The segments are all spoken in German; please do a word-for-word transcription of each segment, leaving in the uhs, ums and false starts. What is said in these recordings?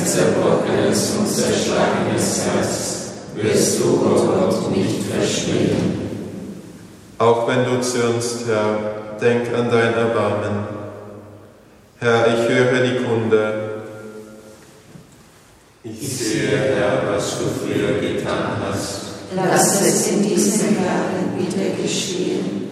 zerbrochenes und zerschlagenes Herz wirst du, o Gott, nicht verstehen. Auch wenn du zürnst, Herr, denk an dein Erbarmen. Herr, ich höre die Kunde. Ich sehe, Herr, was du früher getan hast. Lass es in diesen Jahren wieder geschehen.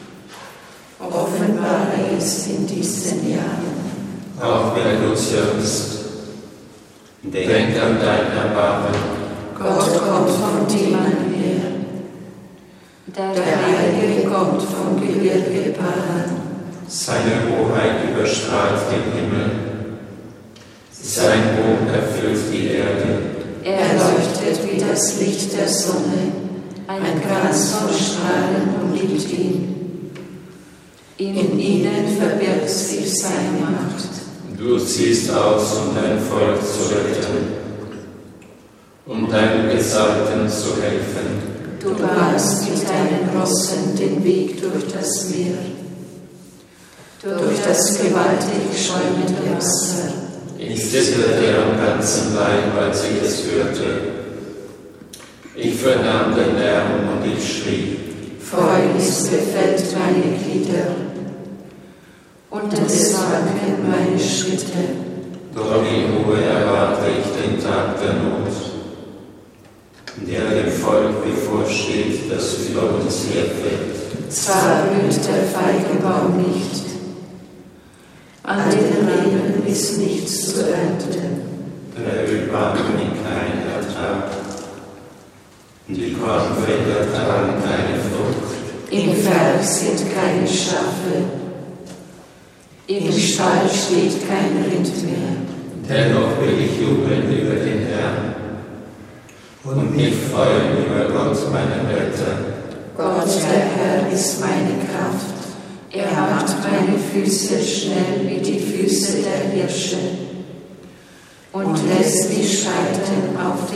Offenbare es in diesen Jahren. Auch wenn du zürnst, denk an dein Erbarmen. Gott kommt von Themen her. Der Heilige kommt vom Gebirge Paran. Seine Hoheit überstrahlt den Himmel. Sein Ruhm erfüllt die Erde. Er leuchtet wie das Licht der Sonne. Ein Kranz von Strahlen umgibt ihn. In ihnen verbirgt sich seine Macht. Du ziehst aus, um dein Volk zu retten, um deinen Gesalbten zu helfen. Du bahnst mit deinen Rossen den Weg durch das Meer, durch das gewaltig schäumende Wasser. Ich zitterte am ganzen Leib, als ich es hörte. Ich vernahm den Lärm und ich schrie. Fäulnis befällt meine Glieder und es wanken meine Schritte. Doch in Ruhe erwarte ich den Tag der Not, der dem Volk bevorsteht, das über uns herfällt. Zwar blüht der Feigenbaum nicht, an den Reben ist nichts zu ernten. Der Ölbahn bringt keinen Ertrag, die Kornfelder tragen keine Frucht. Im Feld sind keine Schafe, im Stall steht kein Rind mehr. Dennoch will ich jubeln über den Herrn und mich freuen über Gott, meinen Retter. Gott, der Herr, ist meine Kraft. Er macht meine Füße schnell wie die Füße der Hirsche und lässt mich schreiten auf